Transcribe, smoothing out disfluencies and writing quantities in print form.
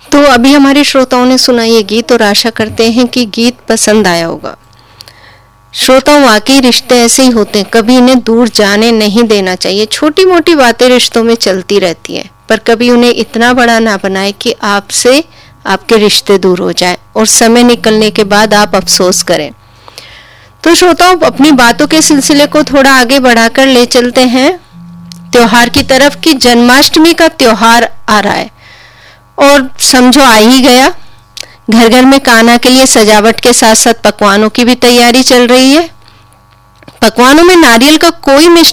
तो अभी हमारे श्रोताओं ने सुना ये गीत और आशा करते हैं कि गीत पसंद आया होगा। श्रोताओं, वाकई रिश्ते ऐसे ही होते हैं, कभी इन्हें दूर जाने नहीं देना चाहिए। छोटी मोटी बातें रिश्तों में चलती रहती हैं, पर कभी उन्हें इतना बड़ा ना बनाए कि आपसे आपके रिश्ते दूर हो जाए और समय निकलने के बाद आप अफसोस करें। तो श्रोताओं, अपनी बातों के सिलसिले को थोड़ा आगे बढ़ाकर ले चलते हैं त्योहार की तरफ कि जन्माष्टमी का त्योहार आ रहा है और समझो आ ही गया। घर घर में कान्हा के लिए सजावट के साथ साथ पकवानों की भी तैयारी चल रही है। पकवानों में नारियल का कोई